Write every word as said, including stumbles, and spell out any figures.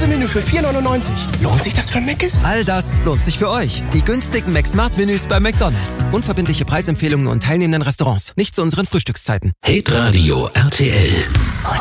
Käsemenü für vier neunundneunzig. Lohnt sich das für Mc's? All das lohnt sich für euch. Die günstigen McSmart-Menüs bei McDonald's. Unverbindliche Preisempfehlungen und teilnehmenden Restaurants. Nicht zu unseren Frühstückszeiten. Hitradio R T L.